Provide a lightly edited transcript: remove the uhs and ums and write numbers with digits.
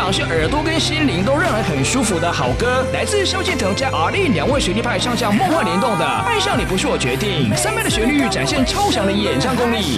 朗是耳朵跟心灵都让人很舒服的好歌，来自萧敬腾加阿令两位实力派唱将梦幻联动的《爱上你不是我决定》，3倍的旋律展现超强的演唱功力。